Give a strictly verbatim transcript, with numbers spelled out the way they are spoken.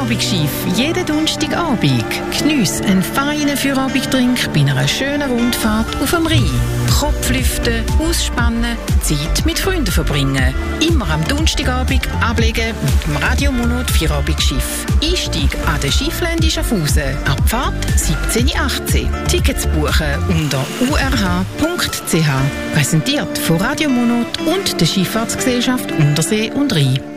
Feierabend-Schiff jeden Donnerstagabend. Geniess einen feinen Feierabendtrink bei einer schönen Rundfahrt auf dem Rhein. Kopf lüften, ausspannen, Zeit mit Freunden verbringen. Immer am Donnerstagabend ablegen mit dem Radio Monat Feierabend-Schiff. Einstieg an der Schifflände Schaffhausen. Abfahrt siebzehn Uhr achtzehn. Tickets buchen unter u r h punkt c h. Präsentiert von Radio Monat und der Schifffahrtsgesellschaft Untersee und Rhein.